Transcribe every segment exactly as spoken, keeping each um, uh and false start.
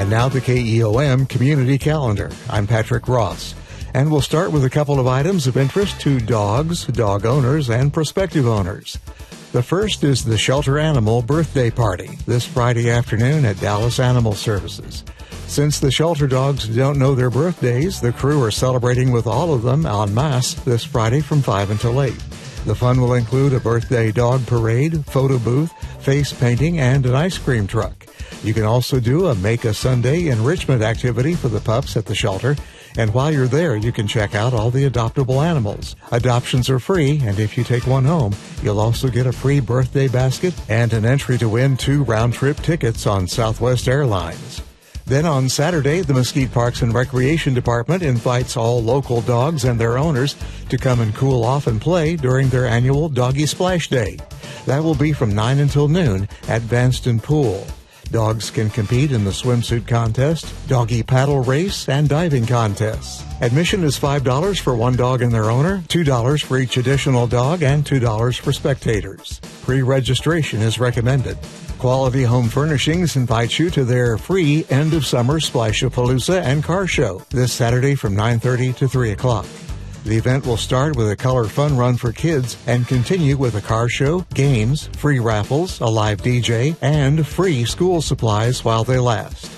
now the K E O M Community Calendar. I'm Patrick Ross. And we'll start with a couple of items of interest to dogs, dog owners, and prospective owners. The first is the Shelter Animal Birthday Party this Friday afternoon at Dallas Animal Services. Since the shelter dogs don't know their birthdays, the crew are celebrating with all of them en masse this Friday from five until eight. The fun will include a birthday dog parade, photo booth, face painting, and an ice cream truck. You can also do a Make a Sunday enrichment activity for the pups at the shelter. And while you're there, you can check out all the adoptable animals. Adoptions are free, and if you take one home, you'll also get a free birthday basket and an entry to win two round-trip tickets on Southwest Airlines. Then on Saturday, the Mesquite Parks and Recreation Department invites all local dogs and their owners to come and cool off and play during their annual Doggy Splash Day. That will be from nine until noon at Vanston Pool. Dogs can compete in the swimsuit contest, doggy paddle race, and diving contests. Admission is five dollars for one dog and their owner, two dollars for each additional dog, and two dollars for spectators. Pre-registration is recommended. Quality Home Furnishings invites you to their free end-of-summer Splash-A-Palooza and car show this Saturday from nine thirty to three o'clock. The event will start with a color fun run for kids and continue with a car show, games, free raffles, a live D J, and free school supplies while they last.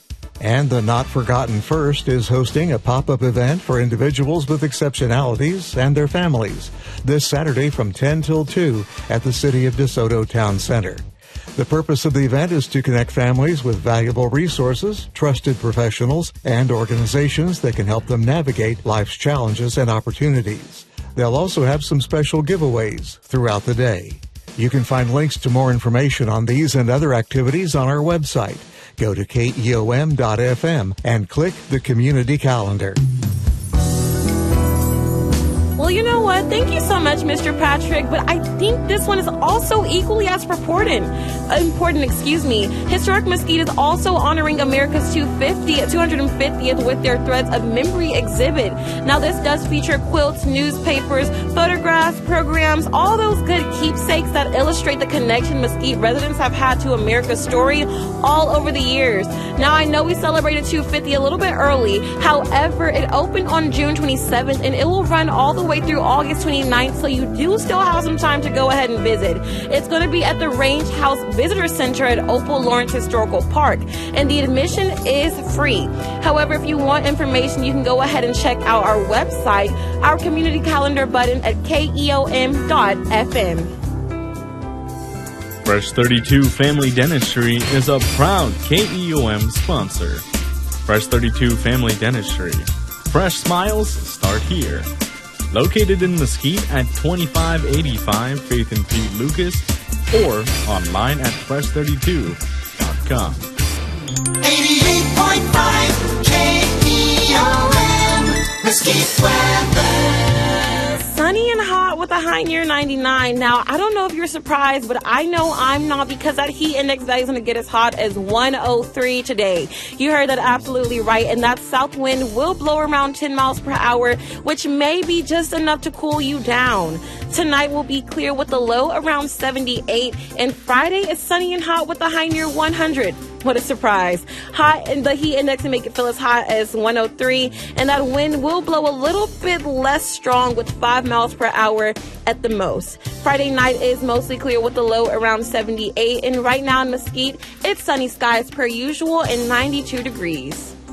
And the Not Forgotten First is hosting a pop-up event for individuals with exceptionalities and their families this Saturday from ten till two at the City of DeSoto Town Center. The purpose of the event is to connect families with valuable resources, trusted professionals, and organizations that can help them navigate life's challenges and opportunities. They'll also have some special giveaways throughout the day. You can find links to more information on these and other activities on our website. Go to K E O M dot F M and click the Community Calendar. Well, you know what? Thank you so much, Mister Patrick, but I think this one is also equally as important. Uh, important, excuse me. Historic Mesquite is also honoring America's two hundred fiftieth with their Threads of Memory exhibit. Now, this does feature quilts, newspapers, photographs, programs, all those good keepsakes that illustrate the connection Mesquite residents have had to America's story all over the years. Now, I know we celebrated two fifty a little bit early. However, it opened on June twenty-seventh, and it will run all the way through August twenty-ninth, so you do still have some time to go ahead and visit. It's going to be at the Range House Visitor Center at Opal Lawrence Historical Park, and the admission is free. However, if you want information, you can go ahead and check out our website, our community calendar button at K E O M dot F M. Fresh thirty-two Family Dentistry is a proud K E O M sponsor. Fresh thirty-two Family Dentistry. Fresh smiles start here. Located in Mesquite at twenty-five eighty-five Faith and Pete Lucas, or online at fresh thirty-two dot com. eighty-eight point five K E O M Mesquite weather. Sunny and hot with a high near ninety-nine. Now, I don't know if you're surprised, but I know I'm not, because that heat index that is going to get as hot as one oh three today. You heard that absolutely right, and that south wind will blow around ten miles per hour, which may be just enough to cool you down. Tonight will be clear with the low around seventy-eight, and Friday is sunny and hot with a high near one hundred. What a surprise. Hot, and the heat index will make it feel as hot as one oh three, and that wind will blow a little bit less strong with five miles per hour at the most. Friday night is mostly clear with the low around seventy-eight, and right now in Mesquite, it's sunny skies per usual and ninety-two degrees.